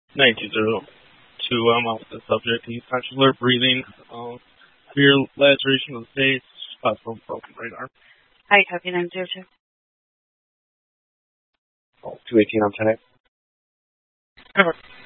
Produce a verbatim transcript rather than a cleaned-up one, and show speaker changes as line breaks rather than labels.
nine two zero two. Um, off the subject. He's conscious alert breathing. Um, severe laceration of the face, possible broken right arm.
Hi, copy nine zero two.
two eighteen on ten.
Over.